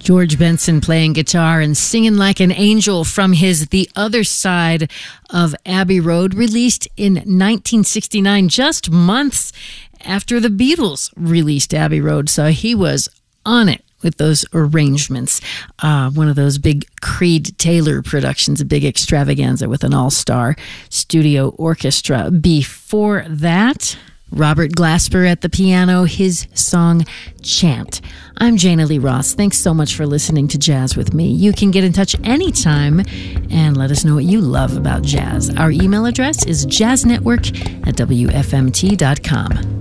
George Benson playing guitar and singing like an angel from his The Other Side of Abbey Road, released in 1969, just months after the Beatles released Abbey Road. So he was on it with those arrangements. One of those big Creed Taylor productions, a big extravaganza with an all-star studio orchestra. Before that, Robert Glasper at the piano, his song Chant. I'm Jana Lee Ross. Thanks so much for listening to Jazz with me. You can get in touch anytime and let us know what you love about jazz. Our email address is jazznetwork@wfmt.com.